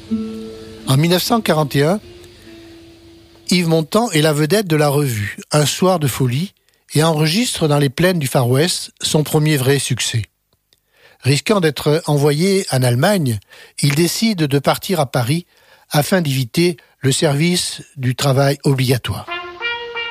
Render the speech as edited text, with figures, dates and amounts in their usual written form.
En 1941, Yves Montand est la vedette de la revue Un soir de folie et enregistre dans les plaines du Far West son premier vrai succès. Risquant d'être envoyé en Allemagne, il décide de partir à Paris afin d'éviter le service du travail obligatoire.